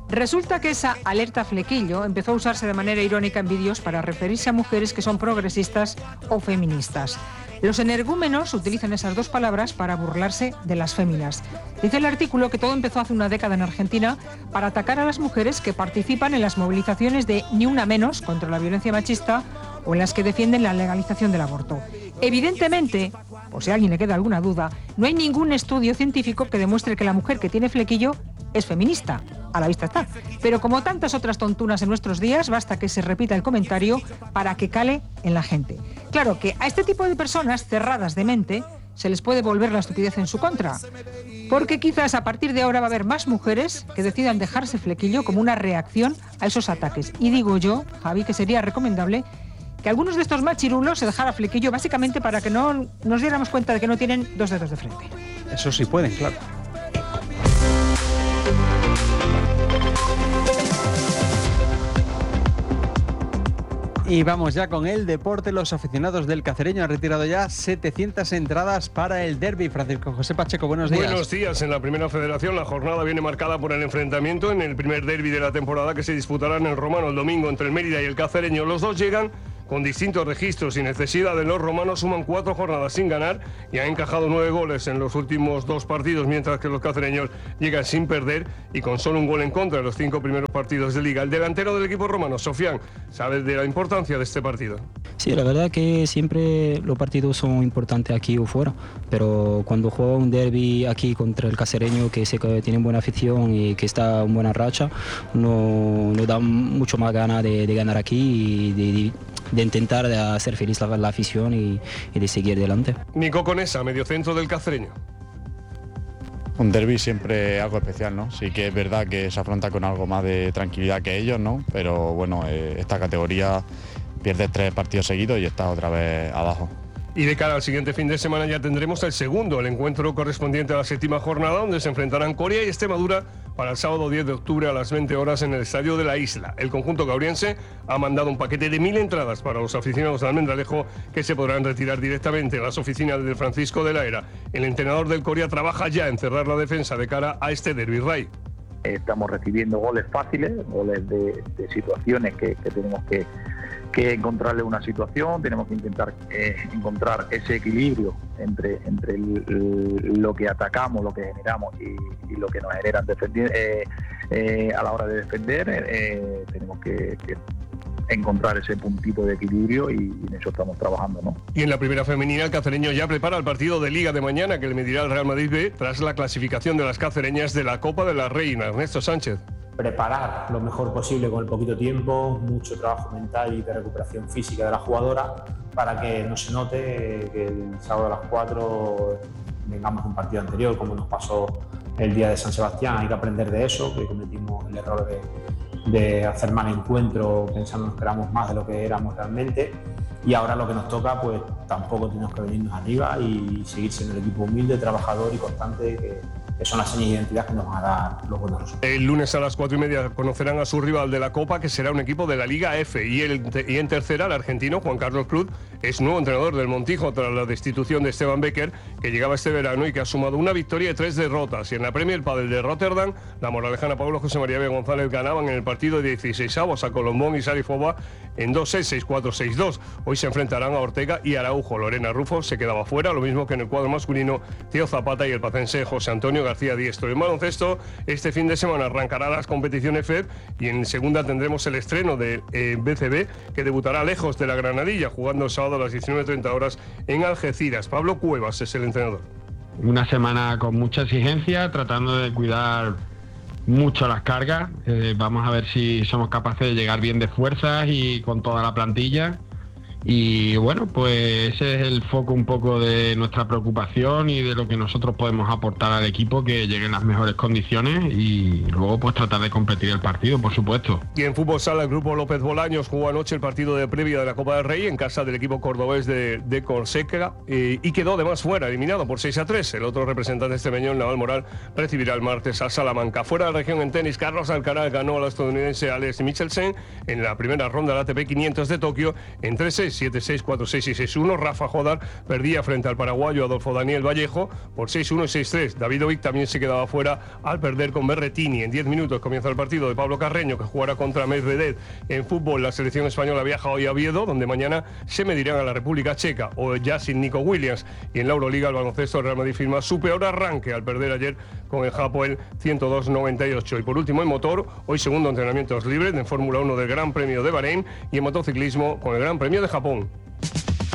Resulta que esa alerta flequillo empezó a usarse de manera irónica en vídeos para referirse a mujeres que son progresistas o feministas. Los energúmenos utilizan esas dos palabras para burlarse de las féminas. Dice el artículo que todo empezó hace una década en Argentina para atacar a las mujeres que participan en las movilizaciones de Ni Una Menos contra la violencia machista o en las que defienden la legalización del aborto. Evidentemente, por si a alguien le queda alguna duda, no hay ningún estudio científico que demuestre que la mujer que tiene flequillo es feminista. A la vista está. Pero como tantas otras tontunas en nuestros días, basta que se repita el comentario para que cale en la gente. Claro que a este tipo de personas cerradas de mente se les puede volver la estupidez en su contra. Porque quizás a partir de ahora va a haber más mujeres que decidan dejarse flequillo como una reacción a esos ataques. Y digo yo, Javi, que sería recomendable que algunos de estos machirulos se dejara flequillo básicamente para que no nos diéramos cuenta de que no tienen dos dedos de frente. Eso sí pueden, claro. Y vamos ya con el deporte. Los aficionados del Cacereño han retirado ya 700 entradas para el derbi. Francisco José Pacheco, buenos días. Buenos días. En la Primera Federación la jornada viene marcada por el enfrentamiento en el primer derbi de la temporada que se disputará en el Romano el domingo entre el Mérida y el Cacereño. Los dos llegan con distintos registros y necesidad. De los romanos suman 4 jornadas sin ganar y han encajado 9 goles en los últimos 2 partidos, mientras que los cacereños llegan sin perder y con solo un gol en contra en los 5 primeros partidos de Liga. El delantero del equipo romano, Sofian, sabe de la importancia de este partido. Sí, la verdad que siempre los partidos son importantes aquí o fuera, pero cuando juega un derbi aquí contra el Cacereño, que sé que tiene buena afición y que está en buena racha, nos da mucho más ganas de ganar aquí y de intentar hacer feliz la afición y de seguir adelante. Nico Conesa, mediocentro del Cacereño. Un derbi siempre algo especial, ¿no? Sí que es verdad que se afronta con algo más de tranquilidad que ellos, ¿no? Pero bueno, esta categoría pierde 3 partidos seguidos y está otra vez abajo. Y de cara al siguiente fin de semana ya tendremos el segundo, el encuentro correspondiente a la 7ª jornada, donde se enfrentarán Coria y Extremadura para el sábado 10 de octubre a las 20 horas en el Estadio de la Isla. El conjunto cabriense ha mandado un paquete de 1000 entradas para los aficionados de Almendralejo que se podrán retirar directamente en las oficinas de Francisco de la Era. El entrenador del Coria trabaja ya en cerrar la defensa de cara a este derbi Ray. Estamos recibiendo goles fáciles, goles de situaciones que tenemos que encontrarle una situación, tenemos que intentar encontrar ese equilibrio entre lo que atacamos, lo que generamos y lo que nos generan a la hora de defender. Tenemos que encontrar ese puntito de equilibrio y en eso estamos trabajando, ¿no? Y en la primera femenina, el Cacereño ya prepara el partido de Liga de mañana que le medirá al Real Madrid B tras la clasificación de las cacereñas de la Copa de la Reina. Ernesto Sánchez. Preparar lo mejor posible con el poquito tiempo, mucho trabajo mental y de recuperación física de la jugadora para que no se note que el sábado a las 4 vengamos de un partido anterior como nos pasó el día de San Sebastián. Hay que aprender de eso, que cometimos el error de hacer mal encuentro pensando que éramos más de lo que éramos realmente, y ahora lo que nos toca, pues tampoco tenemos que venirnos arriba y seguir siendo el equipo humilde, trabajador y constante que son las señas de identidad que nos van a dar los buenos resultados. El lunes a las 4:30 conocerán a su rival de la Copa, que será un equipo de la Liga F, y en tercera el argentino Juan Carlos Cruz es nuevo entrenador del Montijo tras la destitución de Esteban Becker, que llegaba este verano y que ha sumado una victoria y 3 derrotas. Y en la Premier Padel de Rotterdam, la moralejana Pablo José María B. González ganaban en el partido de 16avos a Colombón y Sarifova en 2-6, 6-4, 6-2. Hoy se enfrentarán a Ortega y Araujo. Lorena Rufo se quedaba fuera, lo mismo que en el cuadro masculino Teo Zapata y el pacense José Antonio García Diestro. En baloncesto, este fin de semana arrancará las competiciones FED y en segunda tendremos el estreno de BCB, que debutará lejos de la Granadilla, jugando el sábado a las 19:30 horas en Algeciras. Pablo Cuevas es el entrenador. Una semana con mucha exigencia, tratando de cuidar mucho las cargas. Vamos a ver si somos capaces de llegar bien de fuerzas y con toda la plantilla. Y bueno, pues ese es el foco un poco de nuestra preocupación y de lo que nosotros podemos aportar al equipo, que llegue en las mejores condiciones y luego pues tratar de competir el partido, por supuesto. Y en fútbol sala, el grupo López Bolaños jugó anoche el partido de previa de la Copa del Rey en casa del equipo cordobés de Corseca y quedó además fuera, eliminado por 6-3. El otro representante extremeño, Naval Moral, recibirá el martes a Salamanca. Fuera de la región en tenis, Carlos Alcaraz ganó al estadounidense Alex Michelsen en la primera ronda del ATP 500 de Tokio en 3-6. sets, 7-6, 4-6 y 6-1. Rafa Jodar perdía frente al paraguayo Adolfo Daniel Vallejo por 6-1 y 6-3. Davidovic también se quedaba fuera al perder con Berrettini. En 10 minutos comienza el partido de Pablo Carreño, que jugará contra Medvedev. En fútbol, la selección española viaja hoy a Oviedo, donde mañana se medirán a la República Checa, o ya sin Nico Williams. Y en la Euroliga, el baloncesto, el Real Madrid firma su peor arranque al perder ayer con el Hapoel 102-98. Y por último, en motor, hoy segundo entrenamientos libres en Fórmula 1 del Gran Premio de Bahrein y en motociclismo con el Gran Premio de Japón.